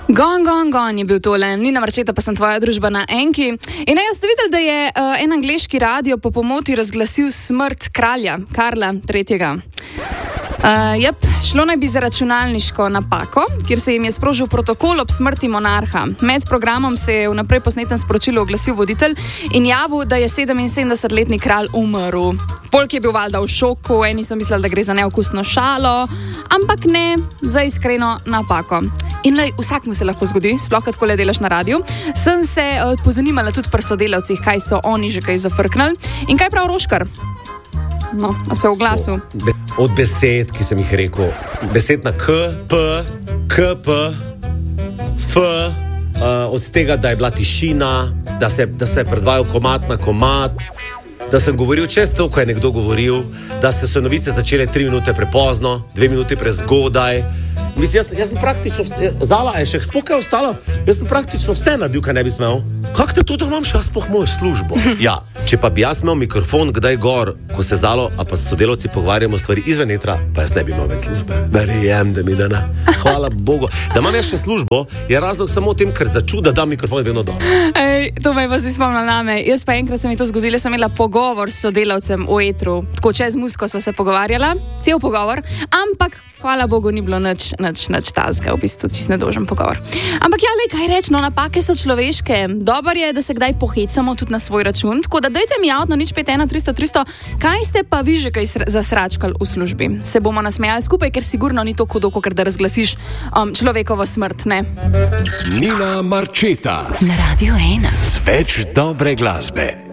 Gon je bil tole, Nina Marčeta, pa sem tvoja družba na Enki. In jaz ste videli, da je en angleški radio po pomoti razglasil smrt kralja, Karla III. Šlo naj bi za računalniško napako, kjer se jim je sprožil protokol ob smrti monarha. Med programom se je vnaprej posnetem sporočilu oglasil voditelj in javil, da je 77-letni kralj umrl. Polk je bil valjda v šoku, eni so mislili, da gre za neokusno šalo, ampak ne, za iskreno napako. In lej, vsakmu se lahko zgodi, sploh kad kole delaš na radiju. Sem se pozanimala tudi pri sodelavcih, kaj so oni že kaj zafrknali. In kaj prav Roškar? No, a se v glasu. Od besed, ki sem jih rekel, besed na K, P, KP, F, od tega, da je bila tišina, da se je predvajal komad na komad, da sem govoril čez to, ko je nekdo govoril, da so novice začele 3 minute prepozno, 2 minute prezgodaj. Mislim, jaz sem praktično, Zala je še spokaj ostalo, jaz sem praktično vse naredil, kaj ne bi smel. Kako te to, da imam še jaz sploh mojo službo? Ja, če pa bi jaz imel mikrofon kdaj gor, ko se Zalo, a pa sodelavci pogovarjamo stvari izven etra, pa jaz ne bi imel več službe. Verjem, da mi da ne. Hvala Bogu. Da imam jaz še službo, je razlog samo v tem, ker začu, da dam mikrofon vedno dol. Ej, to me je pa si spomnila name. Jaz pa enkrat se mi to zgodilo, sem imela pogovor s sodelavcem v etru, tako čez muziko sva se pogovarjala, cel pogovor, ampak hvala Bogu ni bilo nič tazga, v bistvu čist nedožen pogovor. Ampak ja, lej, kaj reč, no, napake so človeške. Dobro je, da se kdaj pohecamo tudi na svoj račun, tako da dajte mi avt na 051 300 300, kaj ste pa vi že kaj zasračkali v službi? Se bomo nasmejali skupaj, ker sigurno ni to hudo, ker da razglasiš človekovo smrt, ne? Nina Marčeta na Radio 1 z več dobre glasbe.